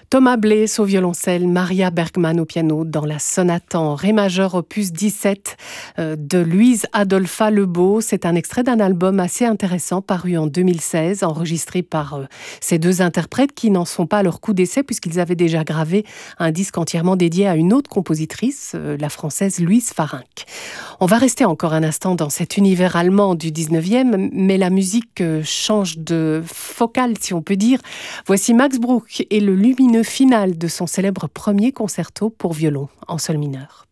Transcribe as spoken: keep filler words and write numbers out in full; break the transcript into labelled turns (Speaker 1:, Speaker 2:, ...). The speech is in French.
Speaker 1: Thomas Blaes au violoncelle, Maria Bergman au piano dans la sonate en ré majeur opus dix-sept euh, de Louise Adolpha Lebeau. C'est un extrait d'un album assez intéressant paru en deux mille seize, enregistré par euh, ces deux interprètes qui n'en sont pas à leur coup d'essai puisqu'ils avaient déjà gravé un disque entièrement dédié à une autre compositrice, euh, la française Louise Farinck. On va rester encore un instant dans cet univers allemand du dix-neuvième, mais la musique euh, change de focale si on peut dire. Voici Max Bruch et le lumineux final de son célèbre premier concerto pour violon en sol mineur.